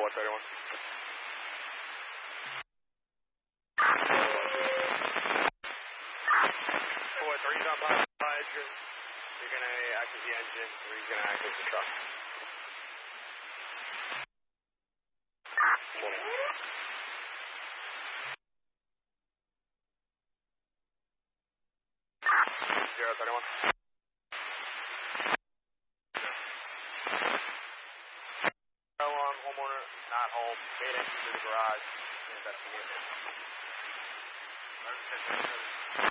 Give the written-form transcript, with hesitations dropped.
31. 4-3's on Podge. You're going to access the engine. 3's going to access the truck. 031. Homeowner, not home, made entry to the garage, investigation.